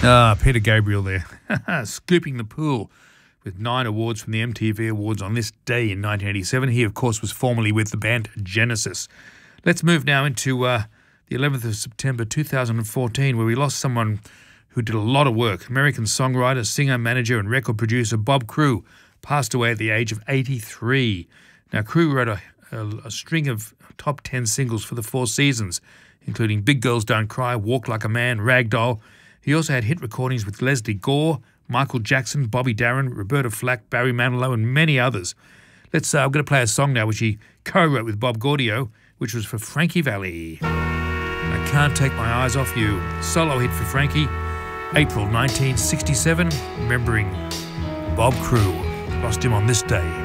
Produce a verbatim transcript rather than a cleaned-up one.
Ah, Peter Gabriel there, scooping the pool with nine awards from the M T V Awards on this day in nineteen eighty-seven. He, of course, was formerly with the band Genesis. Let's move now into uh, the eleventh of September two thousand fourteen, where we lost someone who did a lot of work. American songwriter, singer, manager, and record producer Bob Crewe passed away at the age of eighty-three. Now, Crewe wrote a, a, a string of top ten singles for the Four Seasons, including Big Girls Don't Cry, Walk Like a Man, Ragdoll. He also had hit recordings with Leslie Gore, Michael Jackson, Bobby Darin, Roberta Flack, Barry Manilow, and many others. Let's. Uh, I'm going to play a song now which he co-wrote with Bob Gaudio, which was for Frankie Valli. I Can't Take My Eyes Off You. Solo hit for Frankie, April nineteen sixty-seven, remembering Bob Crewe. Lost him on this day.